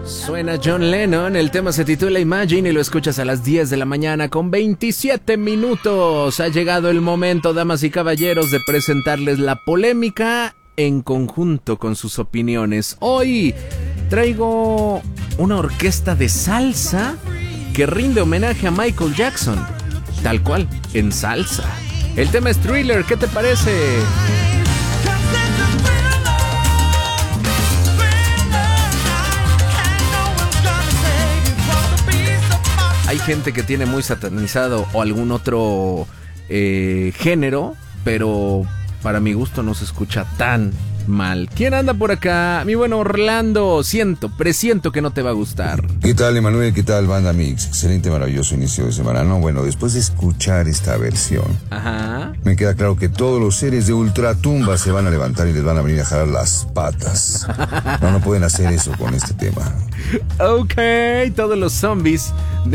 Suena John Lennon, el tema se titula Imagine y lo escuchas a las 10 de la mañana con 27 minutos. Ha llegado el momento, damas y caballeros, de presentarles la polémica en conjunto con sus opiniones. Hoy traigo una orquesta de salsa que rinde homenaje a Michael Jackson, tal cual, en salsa. El tema es Thriller, ¿qué te parece? Hay gente que tiene muy satanizado o algún otro género, pero para mi gusto no se escucha tan mal. ¿Quién anda por acá? Mi buen Orlando, presiento que no te va a gustar. ¿Qué tal, Emanuel? ¿Qué tal, Banda Mix? Excelente, maravilloso inicio de semana. No, bueno, después de escuchar esta versión, me queda claro que todos los seres de Ultratumba se van a levantar y les van a venir a jalar las patas. No pueden hacer eso con este tema. Ok, todos los zombies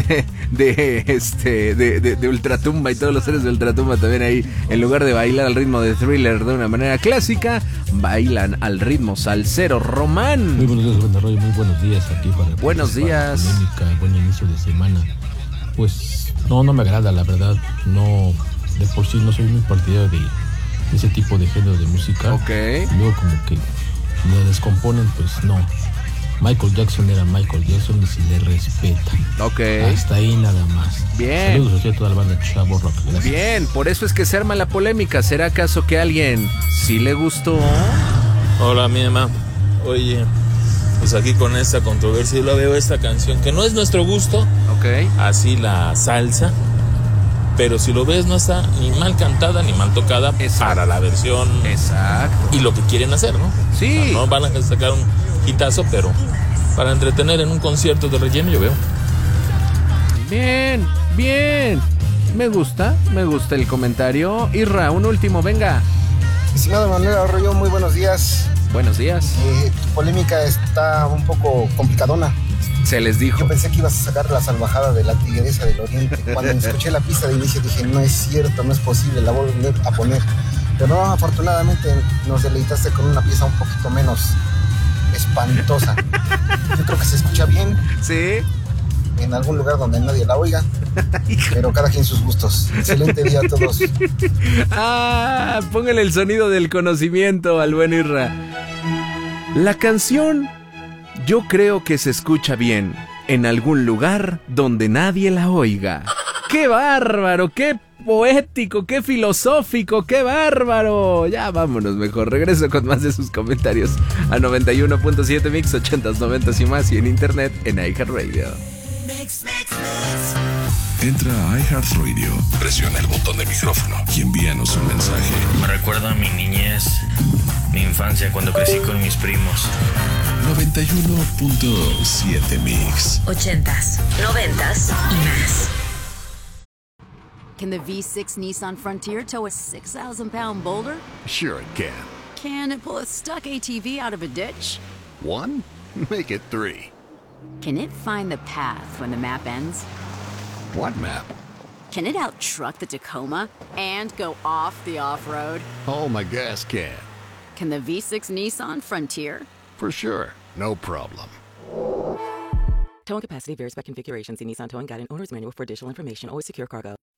de Ultratumba y todos los seres de Ultratumba también ahí, en lugar de bailar al ritmo de Thriller de una manera clásica, bailan al ritmo salsero. Román. Muy buenos días, buen rollo, muy buenos días aquí para buenos días. Polémica, buen inicio de semana. Pues no me agrada, la verdad. No, de por sí no soy muy partidario de ese tipo de género de música. Ok. Luego como que lo descomponen, pues no. Michael Jackson era Michael Jackson y se le respeta. Ok. Hasta ahí nada más. Bien. Saludos a toda la banda Chavo Rock. Gracias. Bien, por eso es que se arma la polémica. ¿Será acaso que a alguien sí le gustó? Hola, mi mamá. Oye, pues aquí con esta controversia yo la veo, esta canción que no es nuestro gusto. Ok. Así la salsa. Pero si lo ves, no está ni mal cantada ni mal tocada. Exacto. Para la versión. Exacto. Y lo que quieren hacer, ¿no? Sí. O sea, no van a sacar un hitazo, pero para entretener en un concierto de relleno, yo veo. Bien, bien. Me gusta el comentario. Irra, un último, venga. Estimado Manuel Arroyo, muy buenos días. Buenos días. Tu polémica está un poco complicadona. Se les dijo. Yo pensé que ibas a sacar la salvajada de la Tigresa del Oriente. Cuando escuché la pista de inicio dije, no es cierto, no es posible, la voy a poner. Pero no, afortunadamente nos deleitaste con una pieza un poquito menos espantosa. Yo creo que se escucha bien. Sí. En algún lugar donde nadie la oiga. Pero cada quien sus gustos. Excelente día a todos. Póngale el sonido del conocimiento al buen Irra. La canción yo creo que se escucha bien en algún lugar donde nadie la oiga. ¡Qué bárbaro! ¡Qué poético! ¡Qué filosófico! ¡Qué bárbaro! Ya vámonos mejor. Regreso con más de sus comentarios a 91.7 Mix, 80s, 90s y más, y en internet en iHeartRadio. Entra a iHeartRadio, presiona el botón de micrófono y envíanos un mensaje. Me recuerda a mi niñez, mi infancia cuando crecí con mis primos. 91.7 Mix. 80s, 90s y más. Can the V6 Nissan Frontier tow a 6,000-pound boulder? Sure it can. Can it pull a stuck ATV out of a ditch? 1? Make it 3. Can it find the path when the map ends? What map? Can it out-truck the Tacoma and go off the off-road? Oh, my gas can. Can the V6 Nissan Frontier? For sure. No problem. Towing capacity varies by configuration. See Nissan Towing Guide and Owner's Manual for additional information. Always secure cargo.